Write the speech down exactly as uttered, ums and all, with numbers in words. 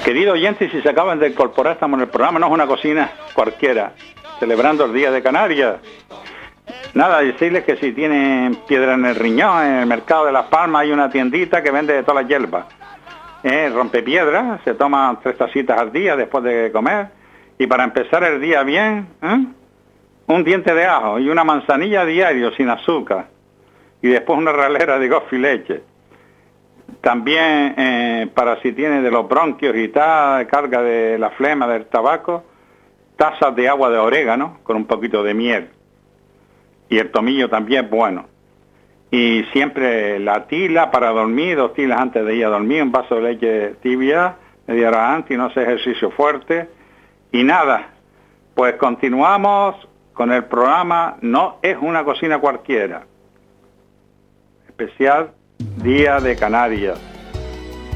Querido oyente, si se acaban de incorporar, estamos en el programa, no es una cocina cualquiera, celebrando el Día de Canarias. Nada, decirles que si tienen piedra en el riñón, en el mercado de Las Palmas hay una tiendita que vende de todas las hierbas. Eh, rompepiedras, se toman tres tacitas al día después de comer. Y para empezar el día bien, ¿eh? un diente de ajo y una manzanilla diario sin azúcar. Y después una ralera de gofre y leche. También eh, para si tiene de los bronquios y tal, carga de la flema del tabaco, tazas de agua de orégano con un poquito de miel. Y el tomillo también, bueno. Y siempre la tila para dormir, dos tilas antes de ir a dormir, un vaso de leche tibia, media hora antes, y no hace ejercicio fuerte. Y nada, pues continuamos con el programa No es una cocina cualquiera. Especial Día de Canarias.